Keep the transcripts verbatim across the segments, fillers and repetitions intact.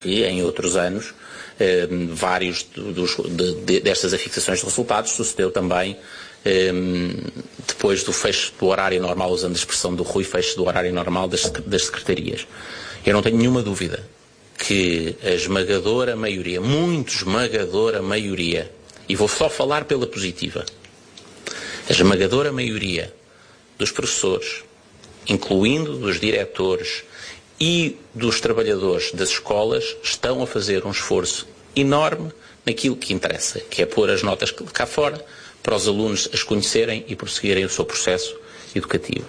E em outros anos, eh, vários dos, de, de, destas afixações de resultados sucedeu também eh, depois do fecho do horário normal, usando a expressão do Rui, fecho do horário normal das, das secretarias. Eu não tenho nenhuma dúvida que a esmagadora maioria, muito esmagadora maioria, e vou só falar pela positiva, a esmagadora maioria dos professores, incluindo dos diretores e dos trabalhadores das escolas, estão a fazer um esforço enorme naquilo que interessa, que é pôr as notas cá fora para os alunos as conhecerem e prosseguirem o seu processo educativo.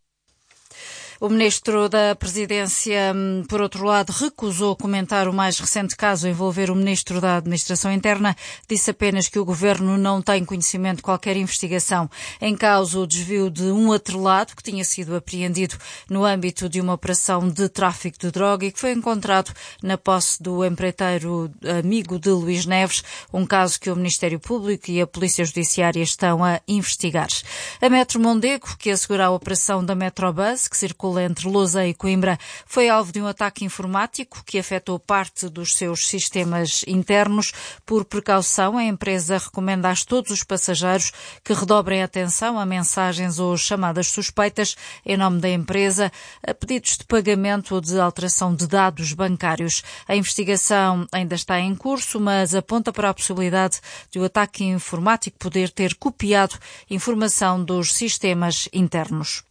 O Ministro da Presidência, por outro lado, recusou comentar o mais recente caso a envolver o Ministro da Administração Interna. Disse apenas que o Governo não tem conhecimento de qualquer investigação. Em causa o desvio de um atrelado que tinha sido apreendido no âmbito de uma operação de tráfico de droga e que foi encontrado na posse do empreiteiro amigo de Luís Neves, um caso que o Ministério Público e a Polícia Judiciária estão a investigar. A Metro Mondego, que assegura a operação da Metrobus, que circula entre Lousã e Coimbra, foi alvo de um ataque informático que afetou parte dos seus sistemas internos. Por precaução, a empresa recomenda a todos os passageiros que redobrem atenção a mensagens ou chamadas suspeitas em nome da empresa, a pedidos de pagamento ou de alteração de dados bancários. A investigação ainda está em curso, mas aponta para a possibilidade de o ataque informático poder ter copiado informação dos sistemas internos.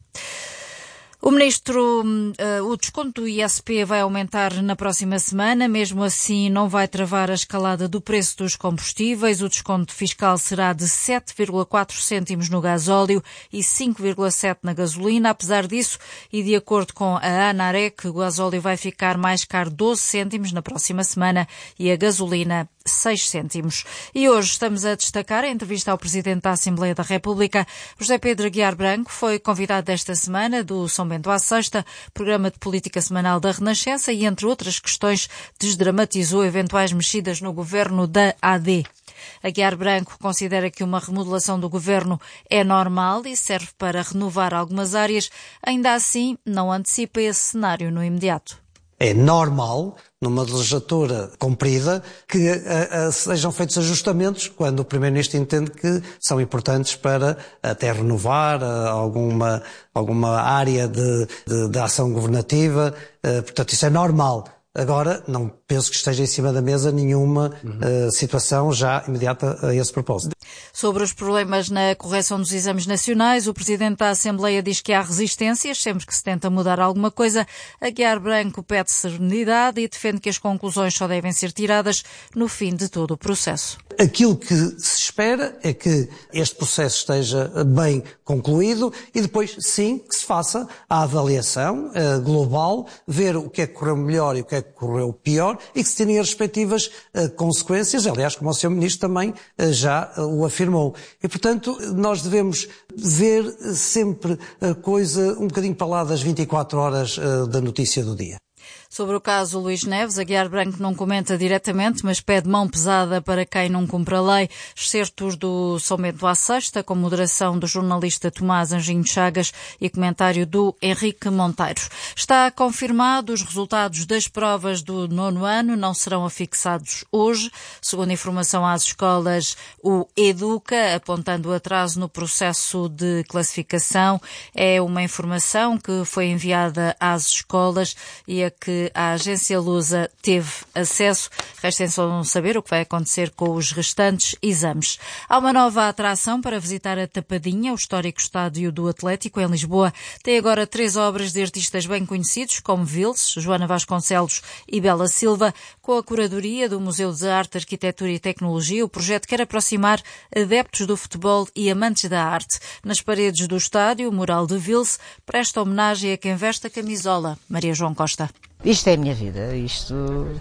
O Ministro, uh, o desconto do I S P vai aumentar na próxima semana, mesmo assim não vai travar a escalada do preço dos combustíveis. O desconto fiscal será de sete vírgula quatro cêntimos no gasóleo e cinco vírgula sete na gasolina. Apesar disso, e de acordo com a ANAREC, o gasóleo vai ficar mais caro doze cêntimos na próxima semana e a gasolina seis cêntimos. E hoje estamos a destacar a entrevista ao Presidente da Assembleia da República. José Pedro Aguiar Branco foi convidado desta semana do São Bento à Sexta, programa de política semanal da Renascença, e, entre outras questões, desdramatizou eventuais mexidas no governo da A D. Aguiar Branco considera que uma remodelação do governo é normal e serve para renovar algumas áreas. Ainda assim, não antecipa esse cenário no imediato. É normal, numa legislatura comprida, que a, a, sejam feitos ajustamentos quando o Primeiro-Ministro entende que são importantes para até renovar a, alguma, alguma área de, de, de ação governativa. Uh, portanto, isso é normal. Agora, não penso que esteja em cima da mesa nenhuma uhum. uh, situação já imediata a esse propósito. Sobre os problemas na correção dos exames nacionais, o Presidente da Assembleia diz que há resistências sempre que se tenta mudar alguma coisa. Aguiar Branco pede serenidade e defende que as conclusões só devem ser tiradas no fim de todo o processo. Aquilo que se espera é que este processo esteja bem concluído e depois, sim, que se faça a avaliação uh, global, ver o que é que correu melhor e o que é que correu pior e que se tenham as respectivas uh, consequências, aliás, como o senhor Ministro também uh, já uh, o afirmou. E, portanto, nós devemos ver sempre a coisa um bocadinho para lá das vinte e quatro horas uh, da notícia do dia. Sobre o caso Luís Neves, Aguiar Branco não comenta diretamente, mas pede mão pesada para quem não cumpre a lei. Excertos do São Bento à Sexta, com moderação do jornalista Tomás Anjinho Chagas e comentário do Henrique Monteiro. Está confirmado, os resultados das provas do nono ano não serão afixados hoje. Segundo informação às escolas, o Educa, apontando atraso no processo de classificação. É uma informação que foi enviada às escolas e a que a agência Lusa teve acesso. Resta só saber o que vai acontecer com os restantes exames. Há uma nova atração para visitar a Tapadinha, o histórico estádio do Atlético, em Lisboa. Tem agora três obras de artistas bem conhecidos, como Vils, Joana Vasconcelos e Bela Silva. Com a curadoria do Museu de Arte, Arquitetura e Tecnologia, o projeto quer aproximar adeptos do futebol e amantes da arte. Nas paredes do estádio, o mural de Vils presta homenagem a quem veste a camisola. Maria João Costa. Isto é a minha vida, isto...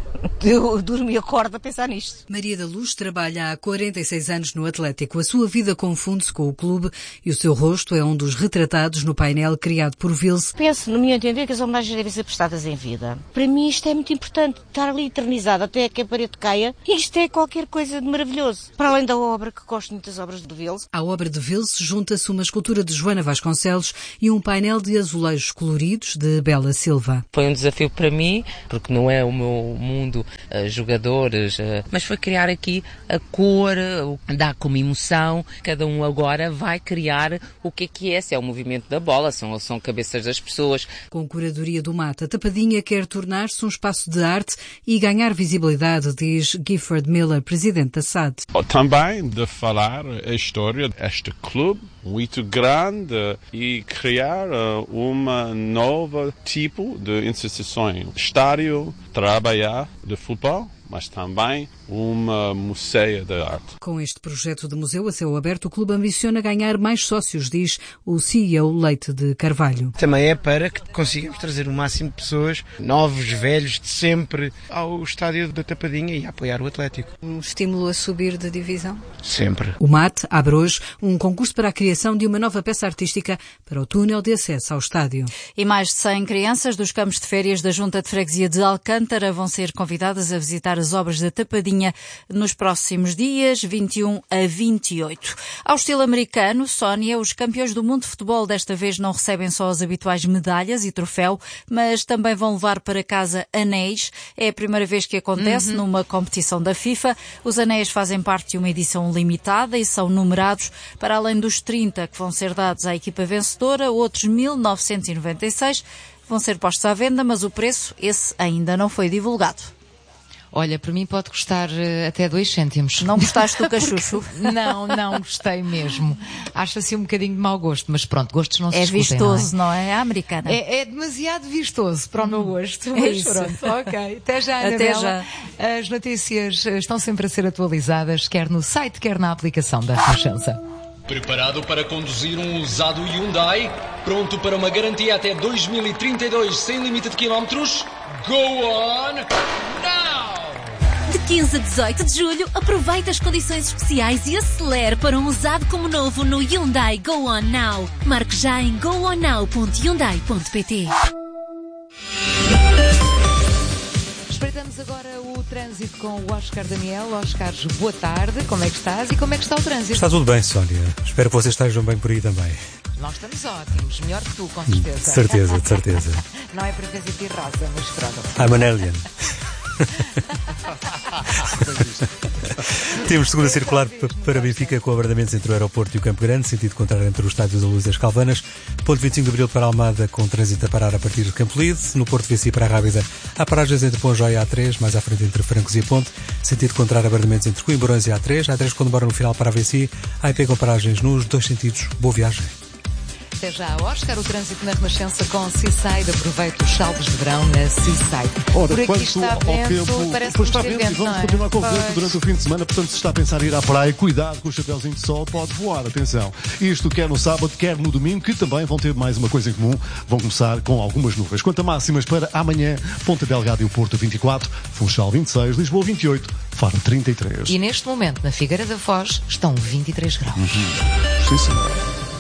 Eu durmo e acordo a pensar nisto. Maria da Luz trabalha há quarenta e seis anos no Atlético. A sua vida confunde-se com o clube e o seu rosto é um dos retratados no painel criado por Vils. Penso, no meu entender, que as homenagens devem ser prestadas em vida. Para mim isto é muito importante, estar ali eternizado até que a parede caia. Isto é qualquer coisa de maravilhoso. Para além da obra, que gosto muito das obras de Vils. À obra de Vils junta-se uma escultura de Joana Vasconcelos e um painel de azulejos coloridos de Bela Silva. Foi um desafio para para mim, porque não é o meu mundo, uh, jogadores, uh, mas foi criar aqui a cor, uh, dá como emoção, cada um agora vai criar o que é que é, se é o movimento da bola, são, são cabeças das pessoas. Com curadoria do Mata, a Tapadinha quer tornar-se um espaço de arte e ganhar visibilidade, diz Gifford Miller, presidente da S A D. Também de falar a história deste clube muito grande e criar uma nova tipo de instituições. Estádio, trabalhar de futebol, mas também uma museu de arte. Com este projeto de museu a céu aberto, o clube ambiciona ganhar mais sócios, diz o C E O Leite de Carvalho. Também é para que consigamos trazer o máximo de pessoas, novos, velhos, de sempre, ao estádio da Tapadinha e a apoiar o Atlético. Um estímulo a subir de divisão? Sempre. O M A T abre hoje um concurso para a criação de uma nova peça artística para o túnel de acesso ao estádio. E mais de cem crianças dos campos de férias da Junta de Freguesia de Alcântara vão ser convidadas a visitar as obras da Tapadinha nos próximos dias vinte e um a vinte e oito. Ao estilo americano, Sónia, os campeões do mundo de futebol desta vez não recebem só as habituais medalhas e troféu, mas também vão levar para casa anéis. É a primeira vez que acontece uhum. numa competição da FIFA. Os anéis fazem parte de uma edição limitada e são numerados. Para além dos trinta que vão ser dados à equipa vencedora, outros mil novecentos e noventa e seis vão ser postos à venda, mas o preço, esse ainda não foi divulgado. Olha, para mim pode custar uh, até dois cêntimos. Não gostaste do cachucho? Não, não gostei mesmo. Acho assim um bocadinho de mau gosto, mas pronto, gostos não se é discutem, vistoso, não é? não é? É americana. É, é demasiado vistoso para o meu gosto. É isso. Pronto, ok. Até já, Ana Até Bela. já. As notícias estão sempre a ser atualizadas, quer no site, quer na aplicação da Renascença. Preparado para conduzir um usado Hyundai? Pronto para uma garantia até dois mil e trinta e dois sem limite de quilómetros? Go on now! De quinze a dezoito de julho, aproveite as condições especiais e acelere para um usado como novo no Hyundai Go On Now. Marque já em go on now ponto hyundai ponto pt. Espreitamos agora o trânsito com o Oscar Daniel. Oscar, boa tarde. Como é que estás e como é que está o trânsito? Está tudo bem, Sónia. Espero que vocês estejam bem por aí também. Nós estamos ótimos. Melhor que tu, com certeza. De certeza, de certeza. Não é para fazer pirrosa, mas pronto. I'm an alien. Temos segunda circular para Benfica com abordamentos entre o aeroporto e o Campo Grande, sentido contrário entre o Estádio da Luz e as Calvanas. Ponto vinte e cinco de Abril para Almada, com trânsito a parar a partir de Campo Lide. No Porto V C para a Rábida, há paragens entre Ponjó e A três, mais à frente entre Francos e a Ponte. Sentido contrário, abordamentos entre Coimbrões e A três. A três quando bora no final para a V C. A I P com paragens nos dois sentidos. Boa viagem. Até já, Oscar, o trânsito na Renascença com Seaside. Aproveita os saldos de verão na Seaside. Ora, por aqui quanto está ao vento, tempo, parece pois que está vento e vamos é? continuar com o vento Pois. durante o fim de semana, portanto se está a pensar em ir à praia, cuidado com o chapéuzinho de sol, pode voar, atenção. Isto quer no sábado, quer no domingo, que também vão ter mais uma coisa em comum, vão começar com algumas nuvens. Quanto a máximas para amanhã, Ponta Delgada e o Porto vinte e quatro, Funchal vinte e seis, Lisboa vinte e oito, Faro trinta e três. E neste momento, na Figueira da Foz, estão vinte e três graus. Uhum. Sim, senhor.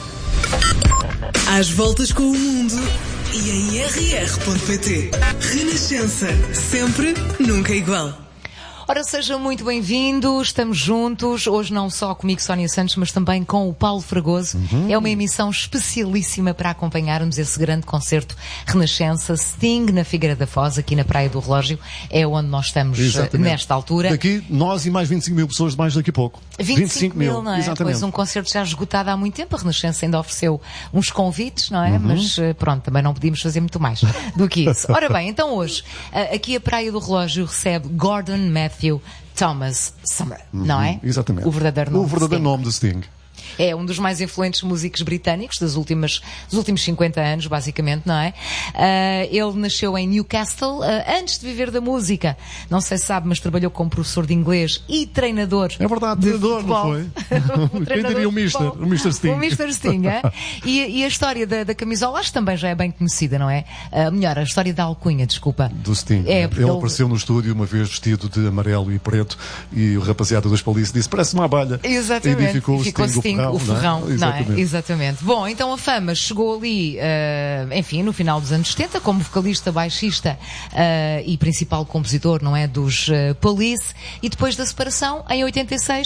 Às voltas com o mundo e em r r ponto p t. Renascença, sempre, nunca igual. Ora, sejam muito bem-vindos, estamos juntos, hoje não só comigo, Sónia Santos, mas também com o Paulo Fragoso. Uhum. É uma emissão especialíssima para acompanharmos esse grande concerto Renascença, Sting na Figueira da Foz, aqui na Praia do Relógio, é onde nós estamos. Exatamente. Nesta altura. Daqui, nós e mais vinte e cinco mil pessoas mais daqui a pouco. vinte e cinco mil, não é? Exatamente. Pois um concerto já esgotado há muito tempo, a Renascença ainda ofereceu uns convites, não é? Uhum. Mas pronto, também não podíamos fazer muito mais do que isso. Ora bem, então hoje, aqui a Praia do Relógio recebe Gordon Matthew Thomas Summer, uhum, não é? Exatamente. O verdadeiro nome, o verdadeiro nome de Sting. É um dos mais influentes músicos britânicos das últimas, dos últimos cinquenta anos, basicamente, não é? Uh, ele nasceu em Newcastle, uh, antes de viver da música. Não sei se sabe, mas trabalhou como professor de inglês e treinador. É verdade, treinador, não foi? Quem diria o mister? O mister Sting. O mister Sting, é? E, e a história da, da camisola, acho que também já é bem conhecida, não é? Uh, melhor, a história da alcunha, desculpa. Do Sting. É, ele, ele apareceu no estúdio uma vez vestido de amarelo e preto e o rapaziada dos Police disse, parece uma abelha. Exatamente. E ficou o Sting, o Sting. O ferrão, não é? Exatamente. Não é? Exatamente. Bom, então a fama chegou ali, uh, enfim, no final dos anos setenta, como vocalista, baixista uh, e principal compositor, não é? Dos uh, Police, e depois da separação, em oitenta e seis,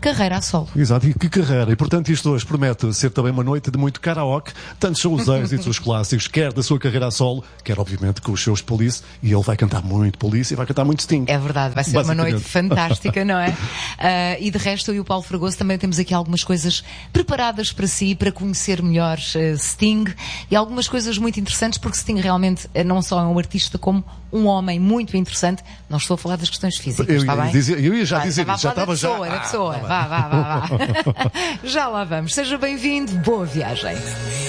carreira a solo. Exato, e que carreira. E portanto isto hoje promete ser também uma noite de muito karaoke, tanto são os êxitos, os clássicos, quer da sua carreira a solo, quer obviamente com os seus Police, e ele vai cantar muito Police e vai cantar muito Sting. É verdade, vai ser uma noite fantástica, não é? Uh, e de resto eu e o Paulo Fragoso também temos aqui algumas coisas preparadas para si, para conhecer melhor uh, Sting, e algumas coisas muito interessantes, porque Sting realmente não só é um artista como um homem muito interessante. Não estou a falar das questões físicas, eu está ia bem? Dizer, eu ia já vai, dizer, já estava já... Da pessoa, da pessoa. Ah, vá, vá, vá, vá. Já lá vamos. Seja bem-vindo, boa viagem.